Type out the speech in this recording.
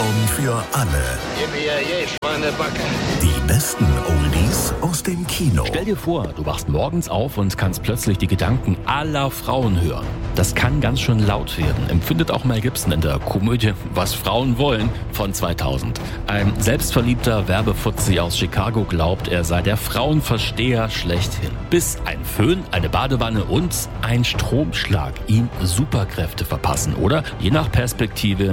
Countdown für alle. Schweinebacke. Die besten Oldies aus dem Kino. Stell dir vor, du wachst morgens auf und kannst plötzlich die Gedanken aller Frauen hören. Das kann ganz schön laut werden, empfindet auch Mel Gibson in der Komödie Was Frauen wollen von 2000. Ein selbstverliebter Werbefuzzi aus Chicago glaubt, er sei der Frauenversteher schlechthin. Bis ein Föhn, eine Badewanne und ein Stromschlag ihm Superkräfte verpassen oder, je nach Perspektive,